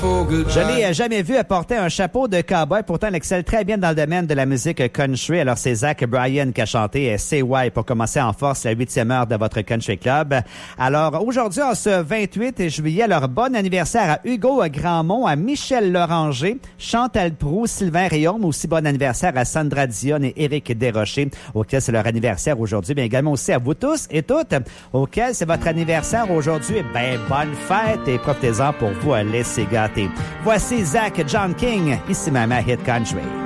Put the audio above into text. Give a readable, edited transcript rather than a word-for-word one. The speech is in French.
Je l'ai jamais vu porter un chapeau de cowboy. Pourtant, elle excelle très bien dans le domaine de la musique country. Alors, c'est Zach Bryan qui a chanté Say Why pour commencer en force la 8e heure de votre country club. Alors, aujourd'hui, en ce 28 juillet, alors bon anniversaire à Hugo Grandmont, à Michel Loranger, Chantal Proulx, Sylvain Réaume. Aussi bon anniversaire à Sandra Dionne et Éric Desrochers, auquel c'est leur anniversaire aujourd'hui. Mais également aussi à vous tous et toutes, auquel c'est votre anniversaire aujourd'hui. Ben, bonne fête et profitez-en pour vous laisser gâter. Voici Zach John King, ici même à Hit Country.